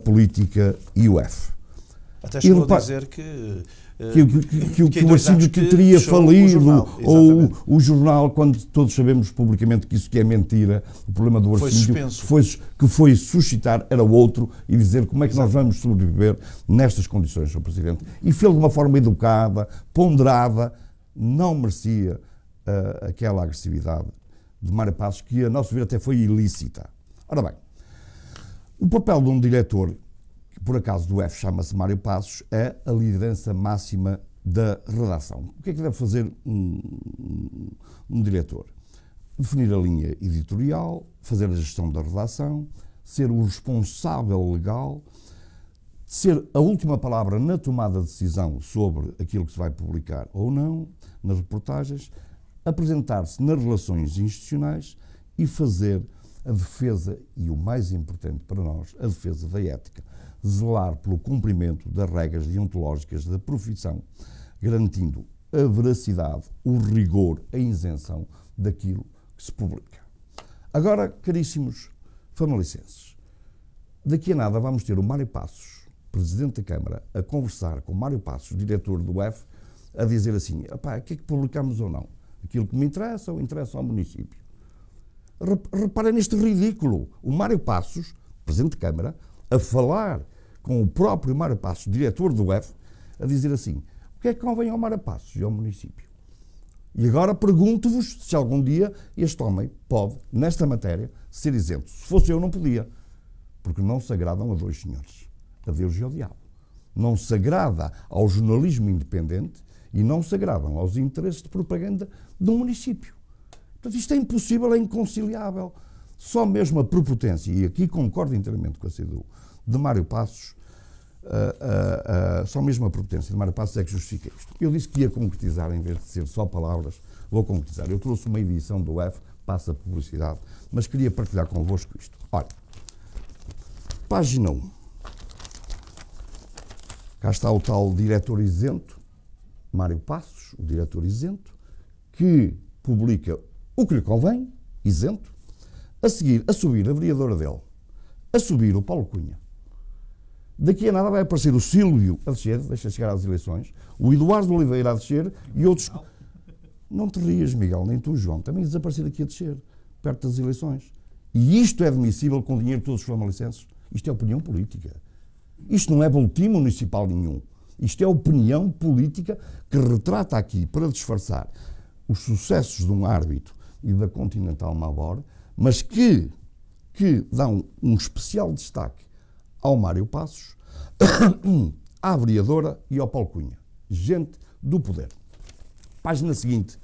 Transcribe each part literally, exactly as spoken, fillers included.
política e o F. Até chegou a dizer que... Que, que, que, que, que o Arcílio teria falido, ou o jornal, quando todos sabemos publicamente que isso que é mentira, o problema do Arcílio foi, que foi suscitar era outro e dizer como é que Exato. Nós vamos sobreviver nestas condições, senhor Presidente. E fez de uma forma educada, ponderada, não merecia uh, aquela agressividade de Mário Passos, que a nosso ver até foi ilícita. Ora bem, o papel de um diretor, que por acaso do F chama-se Mário Passos, é a liderança máxima da redação. O que é que deve fazer um, um, um diretor? Definir a linha editorial, fazer a gestão da redação, ser o responsável legal, ser a última palavra na tomada de decisão sobre aquilo que se vai publicar ou não, nas reportagens, apresentar-se nas relações institucionais e fazer a defesa, e o mais importante para nós, a defesa da ética. Zelar pelo cumprimento das regras deontológicas da profissão, garantindo a veracidade, o rigor, a isenção daquilo que se publica. Agora, caríssimos famalicenses, daqui a nada vamos ter o Mário Passos, Presidente da Câmara, a conversar com o Mário Passos, diretor do F, a dizer assim, o que é que publicamos ou não? Aquilo que me interessa ou interessa ao município? Reparem neste ridículo. O Mário Passos, Presidente de Câmara, a falar com o próprio Mário Passos, diretor do F, a dizer assim, o que é que convém ao Mário Passos e ao município? E agora pergunto-vos se algum dia este homem pode, nesta matéria, ser isento. Se fosse eu, não podia. Porque não se agradam a dois senhores, a Deus e ao diabo. Não se agrada ao jornalismo independente e não se agradam aos interesses de propaganda de um município. Portanto, isto é impossível, é inconciliável. Só mesmo a prepotência, e aqui concordo inteiramente com a C D U, de Mário Passos, uh, uh, uh, só mesmo a prepotência de Mário Passos é que justifica isto. Eu disse que ia concretizar, em vez de ser só palavras, vou concretizar. Eu trouxe uma edição do F, passa a publicidade, mas queria partilhar convosco isto. Olha, página um. Cá está o tal diretor isento, Mário Passos, o diretor isento, que publica o que lhe convém, isento. A seguir, a subir a vereadora dele, a subir o Paulo Cunha. Daqui a nada vai aparecer o Sílvio a descer, deixa chegar às eleições, o Eduardo Oliveira a descer e outros... Não te rias, Miguel, nem tu, João, também desaparecer aqui a descer, perto das eleições. E isto é admissível com o dinheiro de todos os famalicenses? Isto é opinião política. Isto não é boletim municipal nenhum. Isto é opinião política que retrata aqui, para disfarçar, os sucessos de um árbitro e da Continental Mabor, mas que, que dão um especial destaque ao Mário Passos, à vereadora e ao Paulo Cunha. Gente do poder. Página seguinte.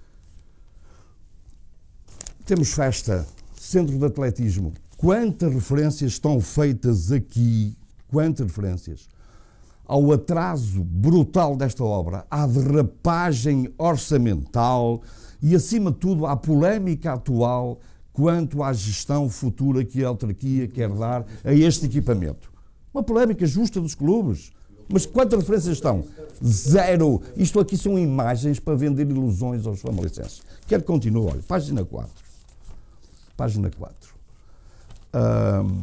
Temos festa, centro de atletismo. Quantas referências estão feitas aqui, quantas referências, ao atraso brutal desta obra, à derrapagem orçamental e, acima de tudo, à polémica atual quanto à gestão futura que a autarquia quer dar a este equipamento. Uma polémica justa dos clubes. Mas quantas referências estão? Zero. Isto aqui são imagens para vender ilusões aos famalicenses. Quero que continue, olha, página quatro. Página quatro. Um,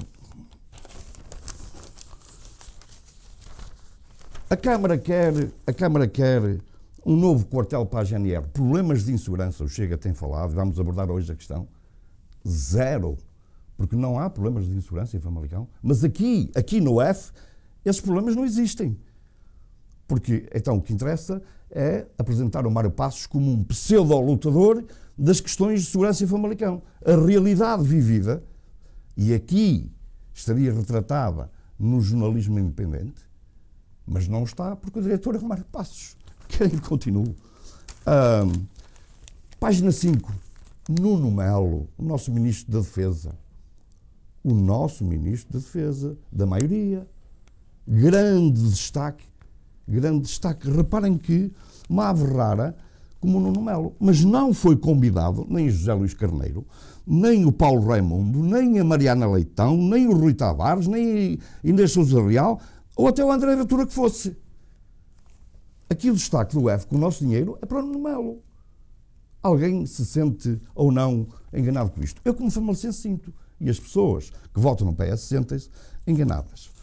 a Câmara quer, a Câmara quer um novo quartel para a G N R. Problemas de insegurança, o Chega tem falado, vamos abordar hoje a questão. Zero. Porque não há problemas de insegurança em Famalicão. Mas aqui, aqui no F, esses problemas não existem. Porque, então, o que interessa é apresentar o Mário Passos como um pseudo-lutador das questões de segurança em Famalicão. A realidade vivida, e aqui estaria retratada no jornalismo independente, mas não está, porque o diretor é o Mário Passos. Querem que continue. Um, página cinco. Nuno Melo, o nosso Ministro da Defesa. O nosso Ministro da Defesa, da maioria. Grande destaque. Grande destaque. Reparem que uma ave rara como o Nuno Melo. Mas não foi convidado nem José Luís Carneiro, nem o Paulo Raimundo, nem a Mariana Leitão, nem o Rui Tavares, nem a Inês Sousa Real, ou até o André Ventura que fosse. Aqui o destaque do F com o nosso dinheiro é para o Nuno Melo. Alguém se sente ou não enganado com isto? Eu, como famalicense, sinto. E as pessoas que votam no P S sentem-se enganadas.